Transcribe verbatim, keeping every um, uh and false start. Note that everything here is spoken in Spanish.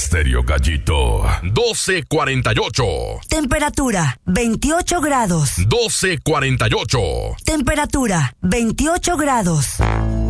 Estéreo Gallito. doce cuarenta y ocho. Temperatura veintiocho grados. doce cuarenta y ocho. Temperatura veintiocho grados.